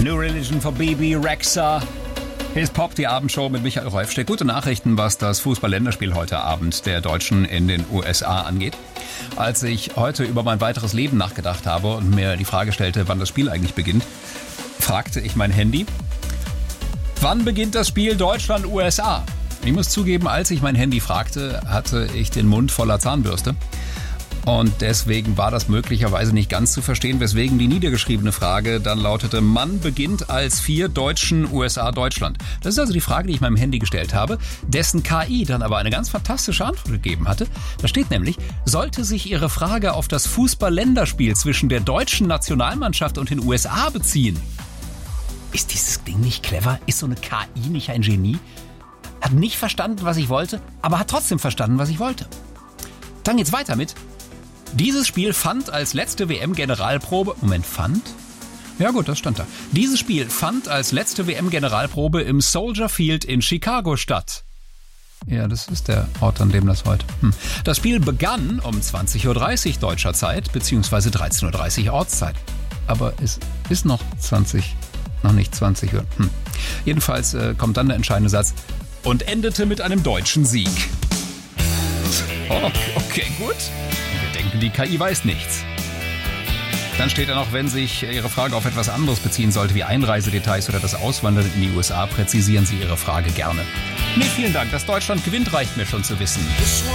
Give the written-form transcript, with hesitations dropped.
New Religion for Bibi Rexha. Hier ist Pop, die Abendshow mit Michael Rolfstedt. Gute Nachrichten, was das Fußball-Länderspiel heute Abend der Deutschen in den USA angeht. Als ich heute über mein weiteres Leben nachgedacht habe und mir die Frage stellte, wann das Spiel eigentlich beginnt, fragte ich mein Handy, wann beginnt das Spiel Deutschland-USA? Ich muss zugeben, als ich mein Handy fragte, hatte ich den Mund voller Zahnbürste. Und deswegen war das möglicherweise nicht ganz zu verstehen, weswegen die niedergeschriebene Frage dann lautete, Mann beginnt als 4 Deutschen USA Deutschland. Das ist also die Frage, die ich meinem Handy gestellt habe, dessen KI dann aber eine ganz fantastische Antwort gegeben hatte. Da steht nämlich, sollte sich Ihre Frage auf das Fußball-Länderspiel zwischen der deutschen Nationalmannschaft und den USA beziehen. Ist dieses Ding nicht clever? Ist so eine KI nicht ein Genie? Hat nicht verstanden, was ich wollte, aber hat trotzdem verstanden, was ich wollte. Dann geht's weiter mit: Dieses Spiel fand als letzte WM-Generalprobe... fand? Ja gut, das stand da. Dieses Spiel fand als letzte WM-Generalprobe im Soldier Field in Chicago statt. Ja, das ist der Ort, an dem das heute... Das Spiel begann um 20.30 Uhr deutscher Zeit, beziehungsweise 13.30 Uhr Ortszeit. Aber es ist noch nicht 20 Uhr. Jedenfalls kommt dann der entscheidende Satz: und endete mit einem deutschen Sieg. Oh, okay, gut. Wir denken, die KI weiß nichts. Dann steht da noch, wenn sich Ihre Frage auf etwas anderes beziehen sollte, wie Einreisedetails oder das Auswandern in die USA, präzisieren Sie Ihre Frage gerne. Nee, vielen Dank. Dass Deutschland gewinnt, reicht mir schon zu wissen.